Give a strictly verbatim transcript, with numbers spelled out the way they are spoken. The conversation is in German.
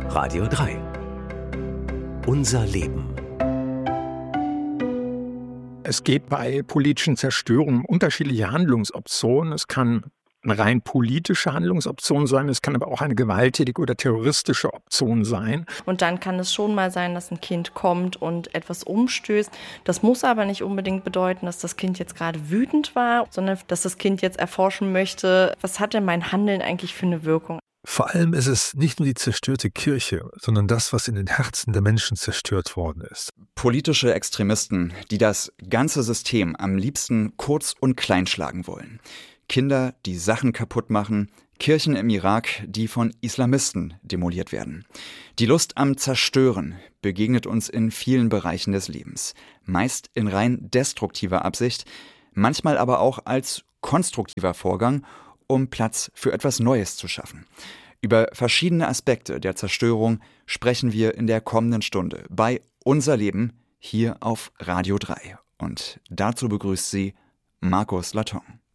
Radio drei. Unser Leben. Es geht bei politischen Zerstörungen um unterschiedliche Handlungsoptionen. Es kann eine rein politische Handlungsoption sein, es kann aber auch eine gewalttätige oder terroristische Option sein. Und dann kann es schon mal sein, dass ein Kind kommt und etwas umstößt. Das muss aber nicht unbedingt bedeuten, dass das Kind jetzt gerade wütend war, sondern dass das Kind jetzt erforschen möchte, was hat denn mein Handeln eigentlich für eine Wirkung? Vor allem ist es nicht nur die zerstörte Kirche, sondern das, was in den Herzen der Menschen zerstört worden ist. Politische Extremisten, die das ganze System am liebsten kurz und klein schlagen wollen. Kinder, die Sachen kaputt machen, Kirchen im Irak, die von Islamisten demoliert werden. Die Lust am Zerstören begegnet uns in vielen Bereichen des Lebens. Meist in rein destruktiver Absicht, manchmal aber auch als konstruktiver Vorgang, um Platz für etwas Neues zu schaffen. Über verschiedene Aspekte der Zerstörung sprechen wir in der kommenden Stunde bei Unser Leben hier auf Radio drei. Und dazu begrüßt sie Markus Laton.